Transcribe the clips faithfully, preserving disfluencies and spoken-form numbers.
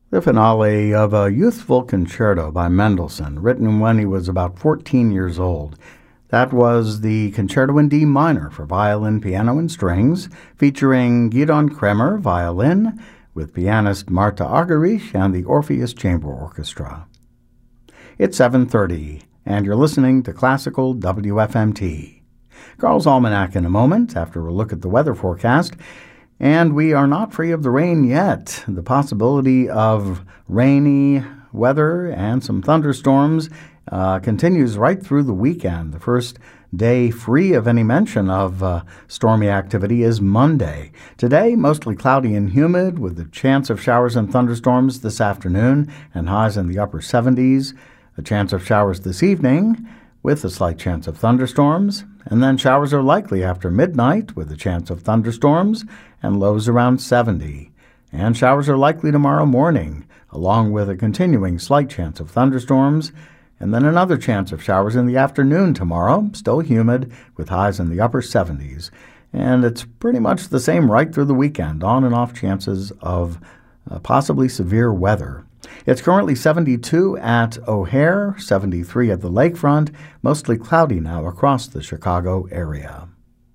The finale of a youthful concerto by Mendelssohn, written when he was about fourteen years old. That was the Concerto in D minor for violin, piano, and strings, featuring Gidon Kremer, violin, with pianist Marta Argerich and the Orpheus Chamber Orchestra. It's seven thirty, and you're listening to Classical W F M T. Carl's Almanac in a moment, after a look at the weather forecast. And we are not free of the rain yet. The possibility of rainy weather and some thunderstorms uh, continues right through the weekend. The first day free of any mention of uh, stormy activity is Monday. Today, mostly cloudy and humid with the chance of showers and thunderstorms this afternoon and highs in the upper seventies. A chance of showers this evening with a slight chance of thunderstorms. And then showers are likely after midnight with a chance of thunderstorms and lows around seventy. And showers are likely tomorrow morning, along with a continuing slight chance of thunderstorms, and then another chance of showers in the afternoon tomorrow, still humid, with highs in the upper seventies. And it's pretty much the same right through the weekend, on and off chances of uh, possibly severe weather. It's currently seventy-two at O'Hare, seventy-three at the lakefront, mostly cloudy now across the Chicago area.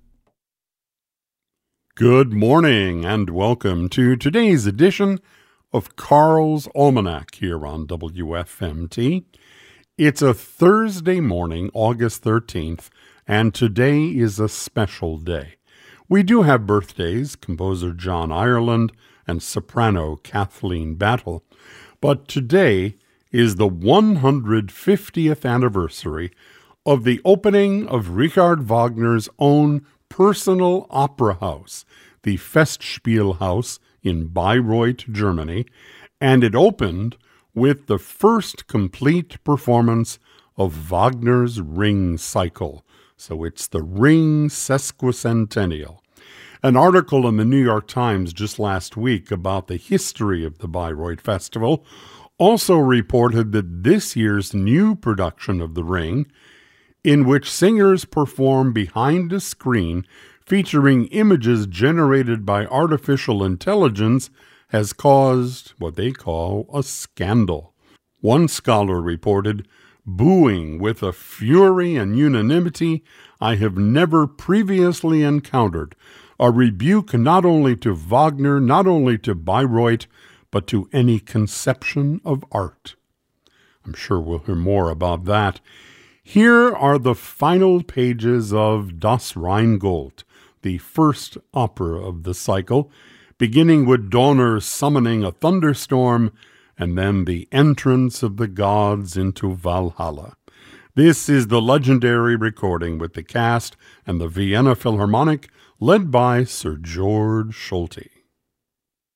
Good morning and welcome to today's edition of Carl's Almanac here on W F M T. It's a Thursday morning, August thirteenth, and today is a special day. We do have birthdays, composer John Ireland and soprano Kathleen Battle, but today is the one hundred fiftieth anniversary of the opening of Richard Wagner's own personal opera house, the Festspielhaus in Bayreuth, Germany, and it opened with the first complete performance of Wagner's Ring Cycle. So it's the Ring Sesquicentennial. An article in the New York Times just last week about the history of the Bayreuth Festival also reported that this year's new production of The Ring, in which singers perform behind a screen featuring images generated by artificial intelligence, has caused what they call a scandal. One scholar reported, "Booing with a fury and unanimity I have never previously encountered, a rebuke not only to Wagner, not only to Bayreuth, but to any conception of art." I'm sure we'll hear more about that. Here are the final pages of Das Rheingold, the first opera of the cycle, beginning with Donner summoning a thunderstorm and then the entrance of the gods into Valhalla. This is the legendary recording with the cast and the Vienna Philharmonic, led by Sir George Solti.